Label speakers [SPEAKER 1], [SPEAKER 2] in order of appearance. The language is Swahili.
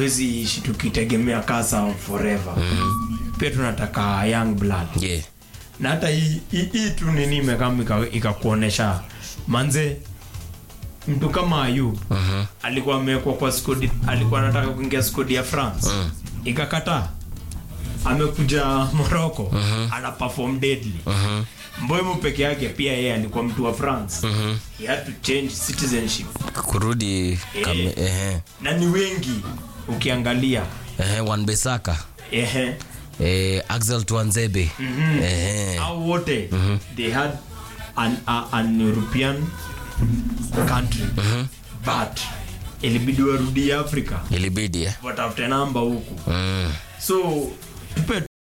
[SPEAKER 1] hatuwezi ishi tukitegemea kasa forever. Pia tunataka young blood.
[SPEAKER 2] Yeah.
[SPEAKER 1] Na hata hii tu nini imekama ikakuonesha manze mtu kama Ayub alikuwa amekuwa kwa squad, alikuwa anataka kuingia squad ya France ikakataa, amekuja Morocco ana perform deadly. Mboimo peke yake pia yeye alikuwa mtu wa France. He had to change citizenship
[SPEAKER 2] kurudi
[SPEAKER 1] na ni wengi ukiangalia
[SPEAKER 2] Wan-Bissaka Axel Tuanzebe
[SPEAKER 1] au wote they had an European country but ilibidi warudi Africa,
[SPEAKER 2] ilibidi
[SPEAKER 1] watafute namba huku. So tupe